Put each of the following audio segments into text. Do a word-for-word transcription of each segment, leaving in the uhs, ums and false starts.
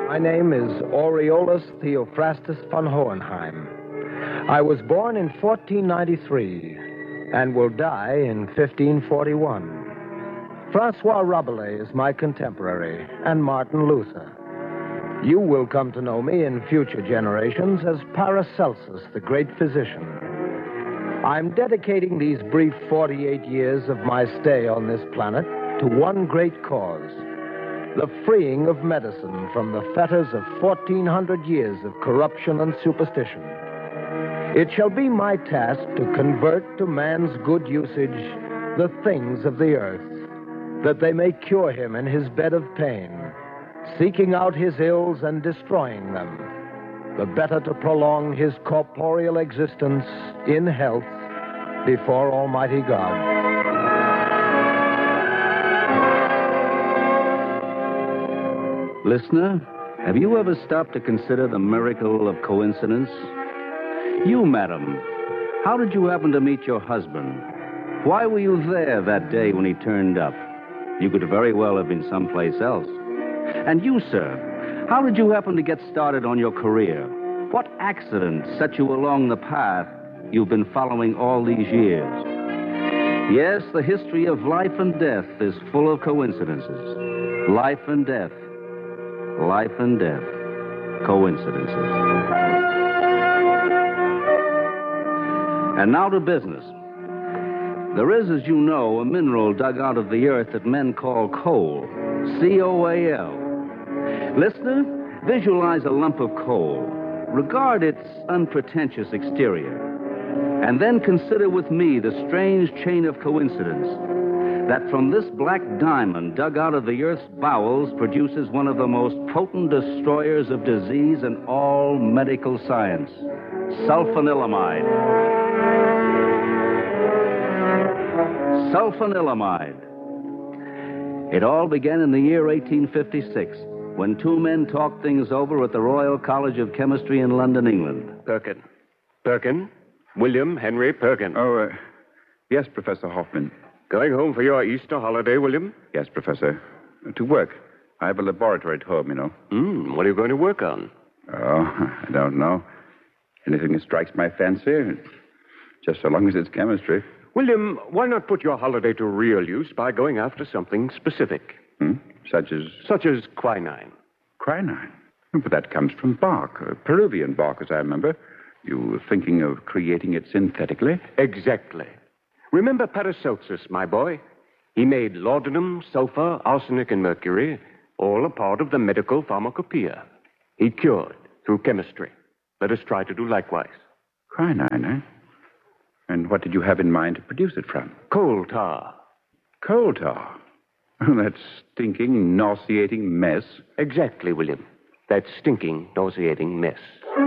My name is Aureolus Theophrastus von Hohenheim. I was born in fourteen ninety-three and will die in fifteen forty-one. Francois Rabelais is my contemporary, and Martin Luther. You will come to know me in future generations as Paracelsus, the great physician. I'm dedicating these brief forty-eight years of my stay on this planet to one great cause: the freeing of medicine from the fetters of fourteen hundred years of corruption and superstition. It shall be my task to convert to man's good usage the things of the earth, that they may cure him in his bed of pain, seeking out his ills and destroying them, the better to prolong his corporeal existence in health before Almighty God. Listener, have you ever stopped to consider the miracle of coincidence? You, madam, how did you happen to meet your husband? Why were you there that day when he turned up? You could very well have been someplace else. And you, sir, how did you happen to get started on your career? What accident set you along the path you've been following all these years? Yes, the history of life and death is full of coincidences. Life and death. Life and death. Coincidences. And now to business. There is, as you know, a mineral dug out of the earth that men call coal. C O A L. Listener, visualize a lump of coal. Regard its unpretentious exterior. And then consider with me the strange chain of coincidence that from this black diamond dug out of the earth's bowels produces one of the most potent destroyers of disease in all medical science, sulfanilamide. Sulfanilamide. It all began in the year eighteen fifty-six, when two men talked things over at the Royal College of Chemistry in London, England. Perkin. Perkin? William Henry Perkin. Oh, uh, yes, Professor Hoffman. Going home for your Easter holiday, William? Yes, Professor. Uh, to work. I have a laboratory at home, you know. Hmm, what are you going to work on? Oh, I don't know. Anything that strikes my fancy, just so long as it's chemistry. William, why not put your holiday to real use by going after something specific? Hmm? Such as? Such as quinine. Quinine? But that comes from bark, uh, Peruvian bark, as I remember. You were thinking of creating it synthetically? Exactly. Remember Paracelsus, my boy? He made laudanum, sulfur, arsenic, and mercury, all a part of the medical pharmacopoeia. He cured through chemistry. Let us try to do likewise. Quinine, eh? And what did you have in mind to produce it from? Coal tar. Coal tar? Oh, that stinking, nauseating mess. Exactly, William. That stinking, nauseating mess.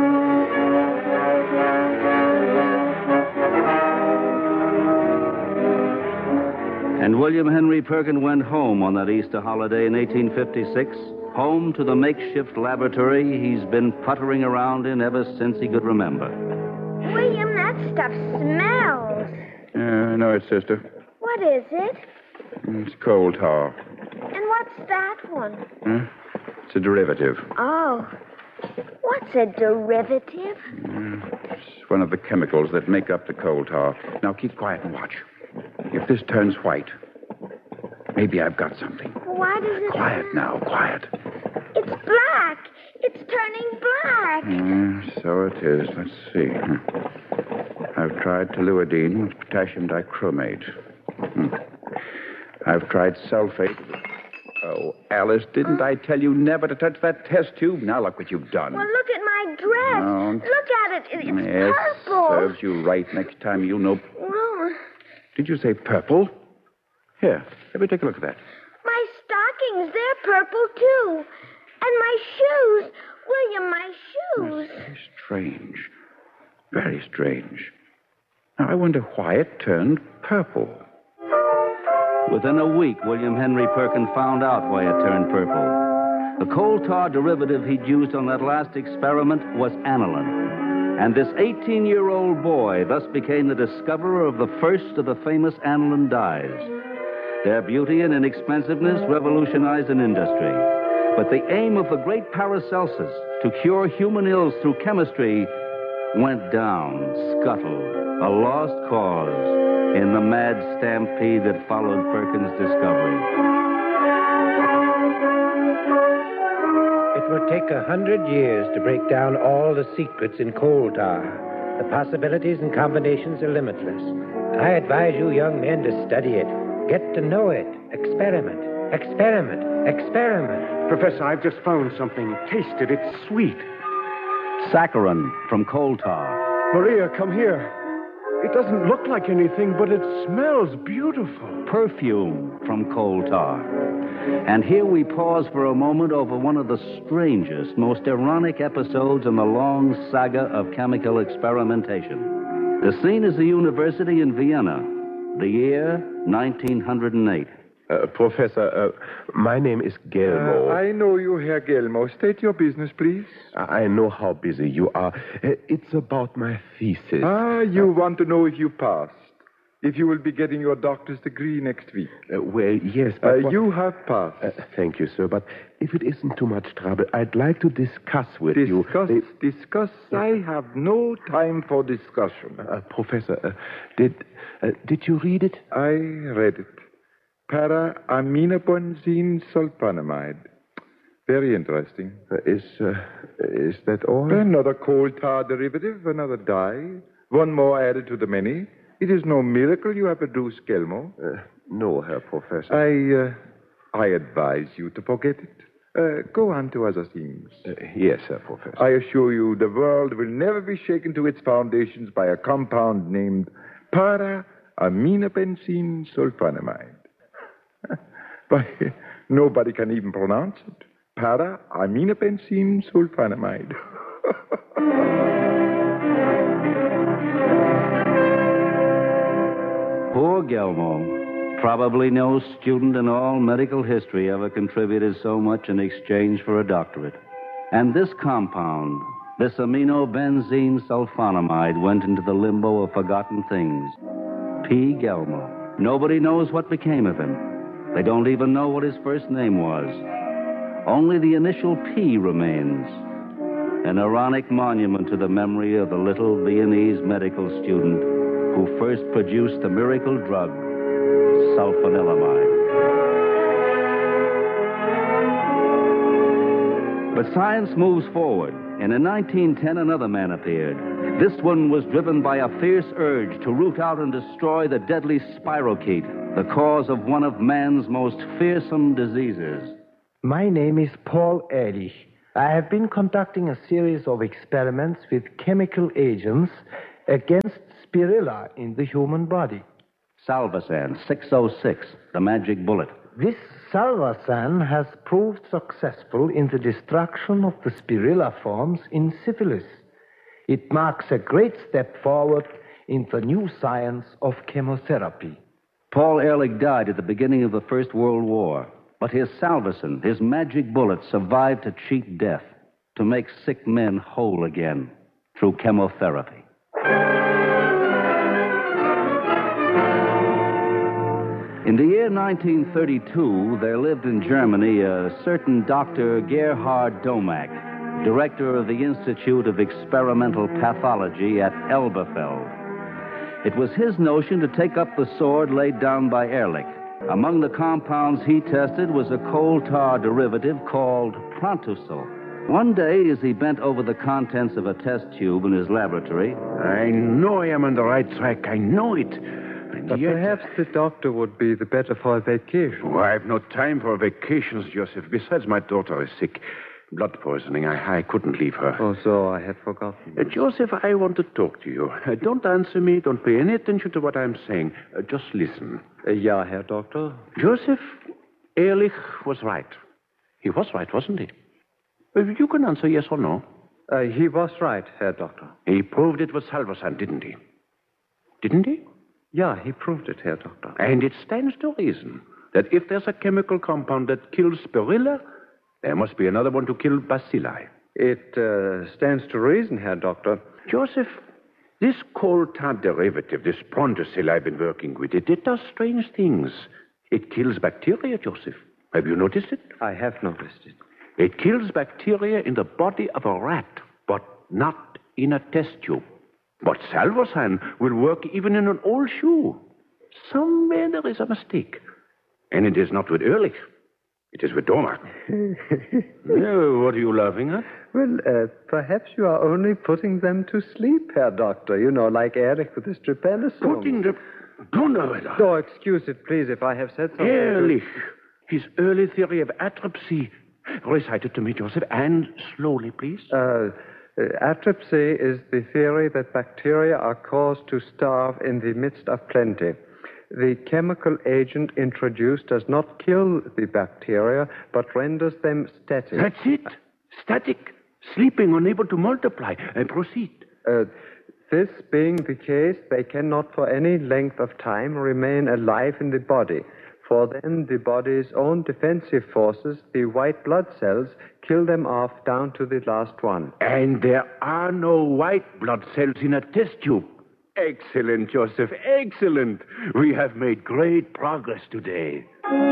And William Henry Perkin went home on that Easter holiday in eighteen fifty-six, home to the makeshift laboratory he's been puttering around in ever since he could remember. William, that stuff smells. Uh, no, it's sister. What is it? It's coal tar. And what's that one? Huh? It's a derivative. Oh. What's a derivative? Uh, it's one of the chemicals that make up the coal tar. Now, keep quiet and watch. If this turns white, maybe I've got something. Why does it... Quiet now, quiet. It's black. It's turning black. Uh, so it is. Let's see. I've tried toluidine with potassium dichromate. Hmm. I've tried sulfate. Oh, Alice, didn't I tell you never to touch that test tube? Now look what you've done. Well, look at my dress. Don't. Look at it. It's Yes, purple. serves you right. Next time you'll know. Oh, Did you say purple? Here, let me take a look at that. my stockings, they're purple, too. And my shoes. William, my shoes. Very strange. Very strange. Now, I wonder why it turned purple. Within a week, William Henry Perkin found out why it turned purple. The coal tar derivative he'd used on that last experiment was aniline. And this eighteen-year-old boy thus became the discoverer of the first of the famous aniline dyes. Their beauty and inexpensiveness revolutionized an industry. But the aim of the great Paracelsus to cure human ills through chemistry went down, scuttled, a lost cause in the mad stampede that followed Perkins' discovery. It will take a hundred years to break down all the secrets in coal tar. The possibilities and combinations are limitless. I advise you young men to study it. Get to know it. Experiment. Experiment. Experiment. Professor, I've just found something. Taste it. It's sweet. Saccharin from coal tar. Maria, come here. It doesn't look like anything, but it smells beautiful. Perfume from coal tar. And here we pause for a moment over one of the strangest, most ironic episodes in the long saga of chemical experimentation. The scene is a university in Vienna, the year nineteen oh eight. Uh, Professor, uh, my name is Gelmo. Uh, I know you, Herr Gelmo. State your business, please. I know how busy you are. Uh, it's about my thesis. Ah, you uh, want to know if you passed. If you will be getting your doctor's degree next week. Uh, well, yes, but... Uh, what... You have passed. Uh, thank you, sir, but if it isn't too much trouble, I'd like to discuss with discuss, you... Discuss, uh, discuss? I have no time for discussion. Uh, Professor, uh, did, uh, did you read it? I read it. Para-aminobenzene sulfonamide. Very interesting. Uh, is, uh, is that all? Another coal tar derivative, another dye. One more added to the many. It is no miracle you have produced, Gelmo. Uh, no, Herr Professor. I, uh, I advise you to forget it. Uh, go on to other things. Uh, yes, Herr Professor. I assure you the world will never be shaken to its foundations by a compound named para-aminobenzene sulfonamide. But nobody can even pronounce it. Para-aminobenzene sulfonamide. Poor Gelmo. Probably no student in all medical history ever contributed so much in exchange for a doctorate. And this compound, this aminobenzene sulfonamide, went into the limbo of forgotten things. P. Gelmo. Nobody knows what became of him. They don't even know what his first name was. Only the initial P remains. An ironic monument to the memory of the little Viennese medical student who first produced the miracle drug, sulfanilamide. But science moves forward, and in nineteen ten another man appeared. This one was driven by a fierce urge to root out and destroy the deadly spirochete, the cause of one of man's most fearsome diseases. My name is Paul Ehrlich. I have been conducting a series of experiments with chemical agents against spirilla in the human body. Salvarsan six oh six, the magic bullet. This Salvarsan has proved successful in the destruction of the spirilla forms in syphilis. It marks a great step forward in the new science of chemotherapy. Paul Ehrlich died at the beginning of the First World War, but his Salvarsan, his magic bullet, survived to cheat death, to make sick men whole again through chemotherapy. In the year nineteen thirty-two, there lived in Germany a certain Doctor Gerhard Domack, director of the Institute of Experimental Pathology at Elberfeld. It was his notion to take up the sword laid down by Ehrlich. Among the compounds he tested was a coal tar derivative called Prontosil. One day, as he bent over the contents of a test tube in his laboratory... I know I am on the right track. I know it. But yet... perhaps the doctor would be the better for a vacation. Oh, I have no time for vacations, Joseph. Besides, my daughter is sick. Blood poisoning. I, I couldn't leave her. Oh, so I had forgotten. Uh, Joseph, I want to talk to you. Uh, don't answer me. Don't pay any attention to what I'm saying. Uh, just listen. Uh, yeah, Herr Doctor. Joseph Ehrlich was right. He was right, wasn't he? Uh, you can answer yes or no. Uh, he was right, Herr Doctor. He proved it was Salvarsan, didn't he? Didn't he? Yeah, he proved it, Herr Doctor. And it stands to reason that if there's a chemical compound that kills spirilla, there must be another one to kill bacilli. It uh, stands to reason, Herr Doctor. Joseph, this coal tar derivative, this Prontosil I've been working with, it, it does strange things. It kills bacteria, Joseph. Have you noticed it? I have noticed it. It kills bacteria in the body of a rat, but not in a test tube. But Salvarsan will work even in an old shoe. Somewhere there is a mistake. And it is not with Ehrlich. It is with Domark. Oh, what are you laughing at? Well, uh, perhaps you are only putting them to sleep, Herr Doctor. You know, like Erich with his trypanosome. Putting the... Donnerwetter. Oh, excuse it, please, if I have said something. Ehrlich. His early theory of atropsy. Recite it to me, Joseph, and slowly, please. Uh, uh, atropsy is the theory that bacteria are caused to starve in the midst of plenty. The chemical agent introduced does not kill the bacteria, but renders them static. That's it. Static. Sleeping, unable to multiply. And proceed. Uh, this being the case, they cannot for any length of time remain alive in the body. For then the body's own defensive forces, the white blood cells, kill them off down to the last one. And there are no white blood cells in a test tube. Excellent, Joseph, excellent. We have made great progress today.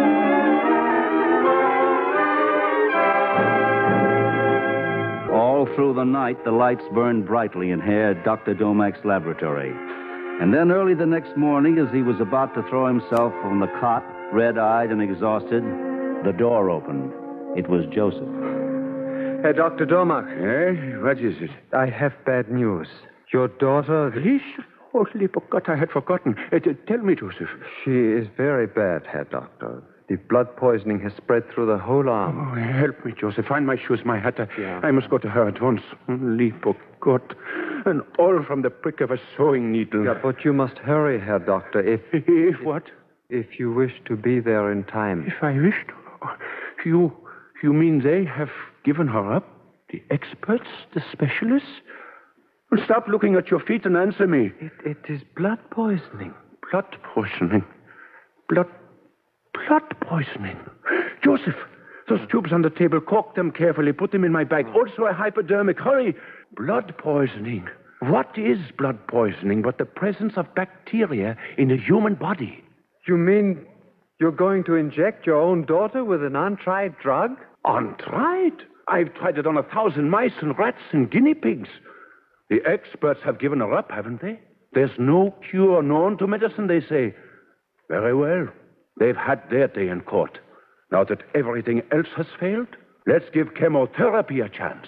All through the night, the lights burned brightly in Herr Doctor Domak's laboratory. And then early the next morning, as he was about to throw himself on the cot, red-eyed and exhausted, the door opened. It was Joseph. Herr Doctor Domak. Eh? What is it? I have bad news. Your daughter... Please? Oh, lieber Gott, I had forgotten. Uh, t- tell me, Joseph. She is very bad, Herr Doctor. The blood poisoning has spread through the whole arm. Oh, help me, Joseph. Find my shoes, my hat. Yeah. I must go to her at once. Lieber Gott. And all from the prick of a sewing needle. Yeah, but you must hurry, Herr Doctor, if... If what? If you wish to be there in time. If I wish to? Oh, you, you mean they have given her up? The experts? The specialists? Well, stop looking at your feet and answer me. It, it is blood poisoning. Blood poisoning? Blood... Blood poisoning? Joseph, those tubes on the table, cork them carefully, put them in my bag. Also a hypodermic. Hurry! Blood poisoning. What is blood poisoning but the presence of bacteria in a human body? You mean you're going to inject your own daughter with an untried drug? Untried? I've tried it on a thousand mice and rats and guinea pigs. The experts have given her up, haven't they? There's no cure known to medicine, they say. Very well. They've had their day in court. Now that everything else has failed, let's give chemotherapy a chance.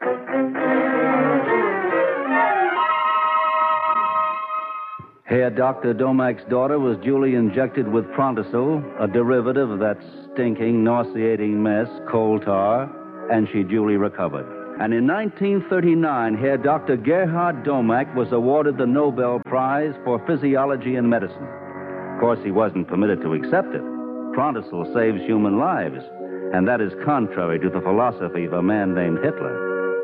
Herr Doctor Domak's daughter was duly injected with Prontosil, a derivative of that stinking, nauseating mess, coal tar, and she duly recovered. And in nineteen thirty-nine, Herr Doctor Gerhard Domak was awarded the Nobel Prize for Physiology and Medicine. Of course, he wasn't permitted to accept it. Prontosil saves human lives, and that is contrary to the philosophy of a man named Hitler.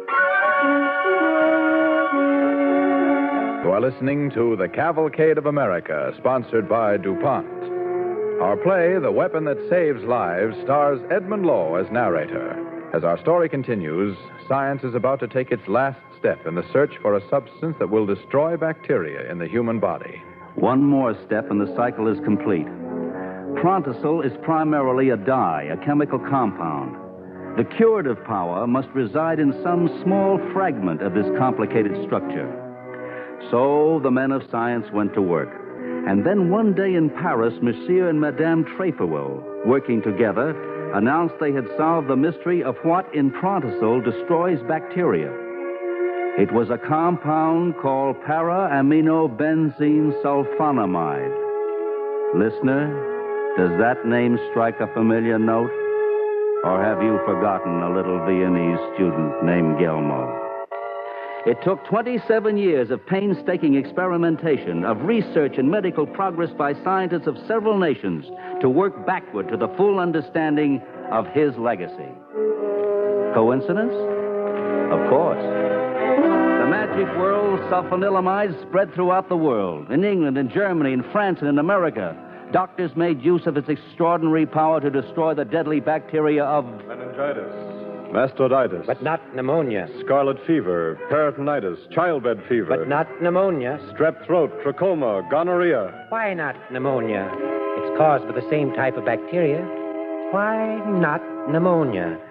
You are listening to The Cavalcade of America, sponsored by DuPont. Our play, The Weapon That Saves Lives, stars Edmund Lowe as narrator. As our story continues, science is about to take its last step in the search for a substance that will destroy bacteria in the human body. One more step and the cycle is complete. Prontosil is primarily a dye, a chemical compound. The curative power must reside in some small fragment of this complicated structure. So the men of science went to work. And then one day in Paris, Monsieur and Madame Tréfouel, working together, announced they had solved the mystery of what in Prontosil destroys bacteria. It was a compound called para-aminobenzene sulfonamide. Listener, does that name strike a familiar note? Or have you forgotten a little Viennese student named Gelmo? It took twenty-seven years of painstaking experimentation, of research and medical progress by scientists of several nations to work backward to the full understanding of his legacy. Coincidence? Of course. The magic world, sulfonilamide, spread throughout the world. In England, in Germany, in France, and in America, doctors made use of its extraordinary power to destroy the deadly bacteria of... meningitis, mastoiditis. But not pneumonia. Scarlet fever, peritonitis, childbed fever. But not pneumonia. Strep throat, trachoma, gonorrhea. Why not pneumonia? It's caused by the same type of bacteria. Why not pneumonia?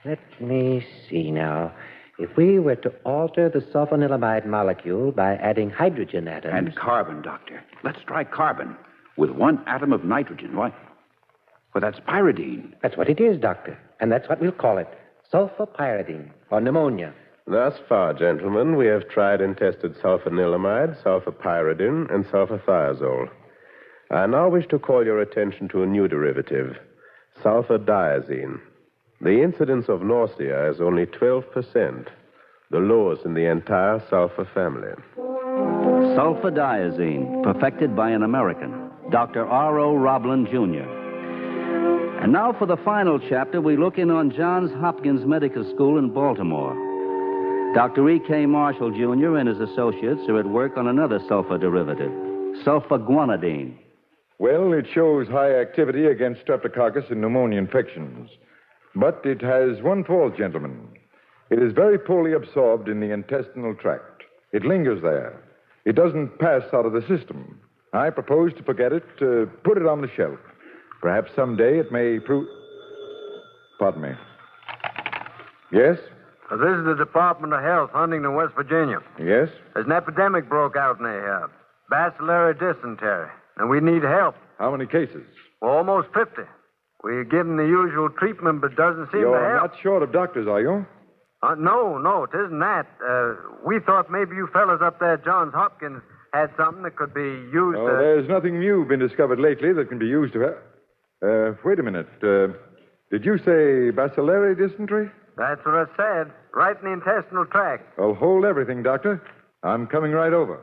Let me see now. If we were to alter the sulfanilamide molecule by adding hydrogen atoms... And carbon, Doctor. Let's try carbon. With one atom of nitrogen. Why? Well, that's pyridine. That's what it is, Doctor. And that's what we'll call it. Sulfapyridine, or pneumonia. Thus far, gentlemen, we have tried and tested sulfanilamide, sulfapyridine, and sulfathiazole. I now wish to call your attention to a new derivative, sulfadiazine. The incidence of nausea is only twelve percent, the lowest in the entire sulfur family. Sulfadiazine, perfected by an American, Doctor R O. Roblin, Junior And now for the final chapter, we look in on Johns Hopkins Medical School in Baltimore. Doctor E K. Marshall, Junior and his associates are at work on another sulfur derivative, sulfaguanidine. Well, it shows high activity against streptococcus and pneumonia infections. But it has one fault, gentlemen. It is very poorly absorbed in the intestinal tract. It lingers there. It doesn't pass out of the system. I propose to forget it, to put it on the shelf. Perhaps someday it may prove... Pardon me. Yes? Uh, this is the Department of Health, Huntington, West Virginia. Yes? There's an epidemic broke out in here. Bacillary dysentery. And we need help. How many cases? Well, almost fifty. We give them the usual treatment, but doesn't seem You're to help. not short of doctors, are you? Uh, no, no, it isn't that. Uh, we thought maybe you fellas up there at Johns Hopkins had something that could be used Oh, to... there's nothing new been discovered lately that can be used to help. Uh, wait a minute. Uh, did you say bacillary dysentery? That's what I said. Right in the intestinal tract. Well, hold everything, Doctor. I'm coming right over.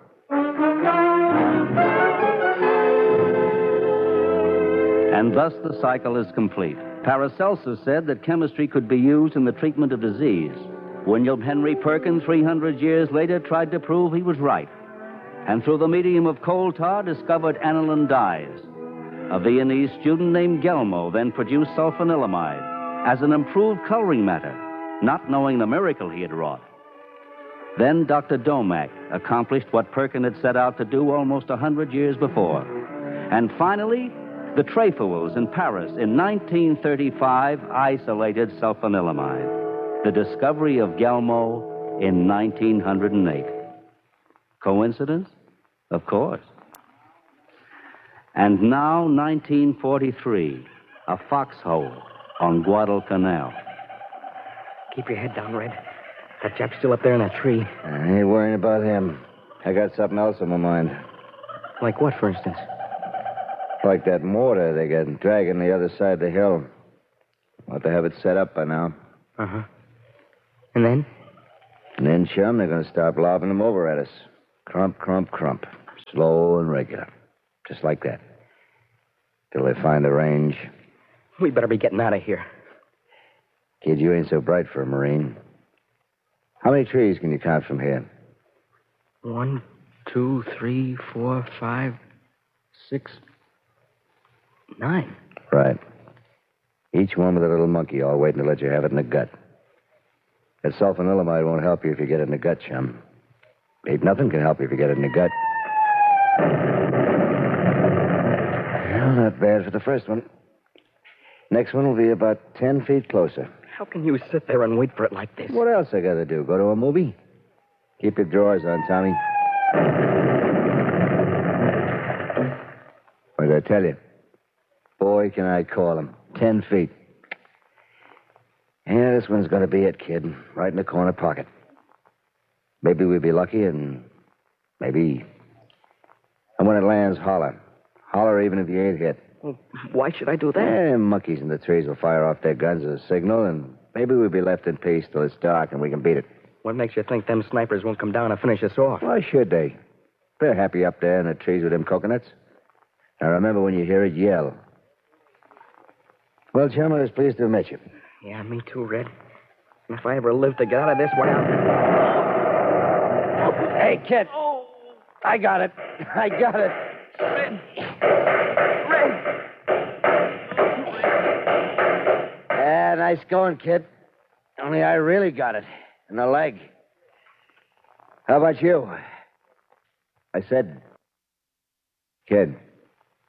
And thus the cycle is complete. Paracelsus said that chemistry could be used in the treatment of disease. William Henry Perkins, three hundred years later, tried to prove he was right. And through the medium of coal tar, discovered aniline dyes. A Viennese student named Gelmo then produced sulfanilamide as an improved coloring matter, not knowing the miracle he had wrought. Then Doctor Domack accomplished what Perkin had set out to do almost a hundred years before. And finally, the Tréfouils in Paris in nineteen thirty-five isolated sulfanilamide. The discovery of Gelmo in nineteen oh eight. Coincidence? Of course. And now nineteen forty-three, a foxhole on Guadalcanal. Keep your head down, Red. That chap's still up there in that tree. I ain't worrying about him. I got something else on my mind. Like what, for instance? Like that mortar they got dragging the other side of the hill. Ought to have it set up by now. Uh-huh. And then? And then, chum, they're going to start lobbing them over at us. Crump, crump, crump. Slow and regular. Just like that. Till they find the range. We better be getting out of here. Kid, you ain't so bright for a Marine. How many trees can you count from here? One, two, three, four, five, six, nine. Right. Each one with a little monkey all waiting to let you have it in the gut. That sulfanilamide won't help you if you get it in the gut, chum. Ain't nothing can help you if you get it in the gut. Well, not bad for the first one. Next one will be about ten feet closer. How can you sit there and wait for it like this? What else I gotta do? Go to a movie? Keep your drawers on, Tommy. What did I tell you? Boy, can I call him. Ten feet. Yeah, this one's gonna be it, kid. Right in the corner pocket. Maybe we'll be lucky, and maybe... And when it lands, holler. Holler even if you ain't hit. Well, why should I do that? Eh, monkeys in the trees will fire off their guns as a signal, and maybe we'll be left in peace till it's dark and we can beat it. What makes you think them snipers won't come down and finish us off? Why should they? They're happy up there in the trees with them coconuts. Now, remember, when you hear it, yell. Well, chum, I was pleased to have met you. Yeah, me too, Red. And if I ever live to get out of this, why, I'll... Hey, kid. I got it. I got it. Red. Yeah, nice going, kid. Only I really got it. In the leg. How about you? I said, kid.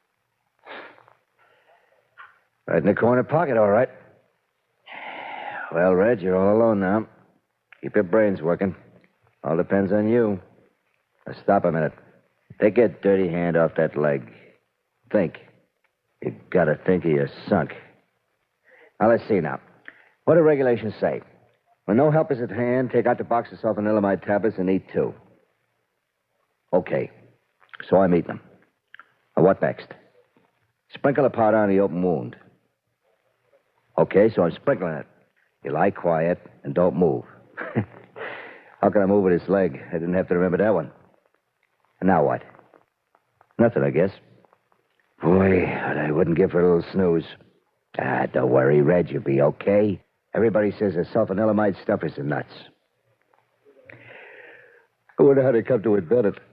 Right in the corner pocket, all right. Well, Red, you're all alone now. Keep your brains working. All depends on you. Now, stop a minute. Take your dirty hand off that leg. Think. You gotta think or you're sunk. Now, let's see now. What do regulations say? When no help is at hand, take out the box of sulfanilamide tablets and eat two. Okay. So I'm eating them. Now, what next? Sprinkle the powder on the open wound. Okay, so I'm sprinkling it. You lie quiet and don't move. How can I move with this leg? I didn't have to remember that one. And now what? Nothing, I guess. Boy, what I wouldn't give for a little snooze. Ah, don't worry, Red, you'll be okay. Everybody says the sulfanilamide stuff is nuts. I wonder how they come to invent it.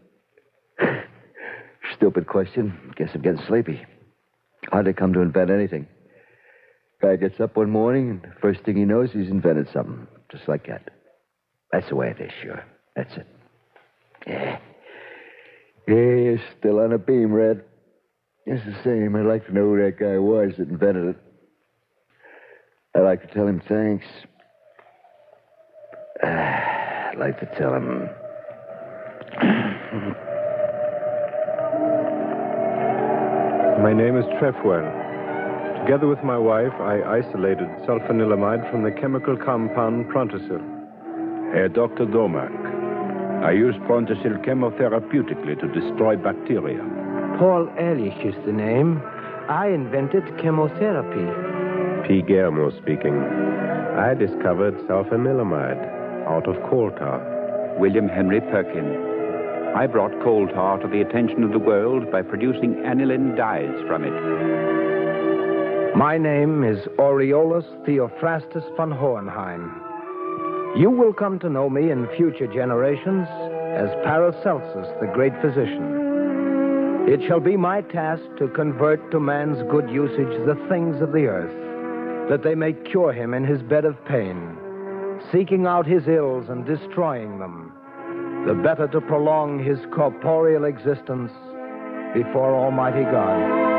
Stupid question. Guess I'm getting sleepy. How'd they come to invent anything? Guy gets up one morning, and the first thing he knows, he's invented something. Just like that. That's the way it is, sure. That's it. Yeah. Yeah, you're still on a beam, Red. Just the same, I'd like to know who that guy was that invented it. I'd like to tell him thanks. Uh, I'd like to tell him... My name is Trefoil. Together with my wife, I isolated sulfanilamide from the chemical compound Prontosil. Herr Doctor Domark, I use Prontosil chemotherapeutically to destroy bacteria. Paul Ehrlich is the name. I invented chemotherapy. P. Guillermo speaking. I discovered sulfanilamide out of coal tar. William Henry Perkin. I brought coal tar to the attention of the world by producing aniline dyes from it. My name is Aureolus Theophrastus von Hohenheim. You will come to know me in future generations as Paracelsus, the great physician. It shall be my task to convert to man's good usage the things of the earth, that they may cure him in his bed of pain, seeking out his ills and destroying them, the better to prolong his corporeal existence before Almighty God.